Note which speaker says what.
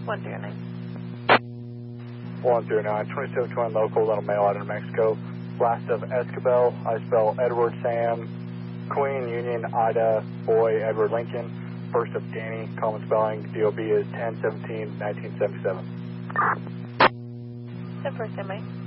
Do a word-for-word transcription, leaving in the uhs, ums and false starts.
Speaker 1: one zero nine.
Speaker 2: one zero nine, twenty-seven twenty local, that'll mail out in Mexico. Last of Escabel, I spell Edward Sam, Queen, Union, Ida, Boy, Edward Lincoln. First of Danny, common spelling, D O B is ten seventeen nineteen seventy-seven.
Speaker 1: The first M I.